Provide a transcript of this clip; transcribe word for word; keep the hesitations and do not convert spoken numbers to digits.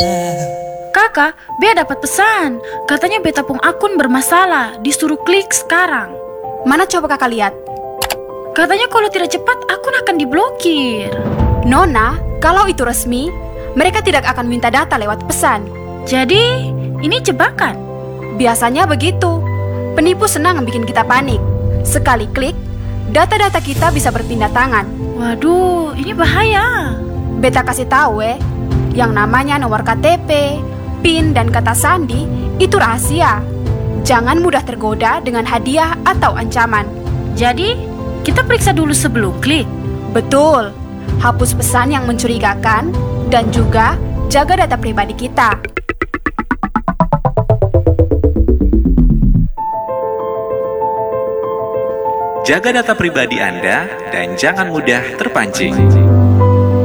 Kakak, Bea dapat pesan. Katanya beta pung akun bermasalah, disuruh klik sekarang. Mana coba kakak lihat? Katanya kalau tidak cepat akun akan diblokir. Nona, kalau itu resmi, mereka tidak akan minta data lewat pesan. Jadi, ini jebakan? Biasanya begitu. Penipu senang bikin kita panik. Sekali klik, data-data kita bisa berpindah tangan. Waduh, ini bahaya. Beta kasih tahu eh, yang namanya nomor K T P, PIN, dan kata sandi itu rahasia. Jangan mudah tergoda dengan hadiah atau ancaman. Jadi, kita periksa dulu sebelum klik. Betul. Hapus pesan yang mencurigakan dan juga jaga data pribadi kita. Jaga data pribadi Anda dan jangan mudah terpancing.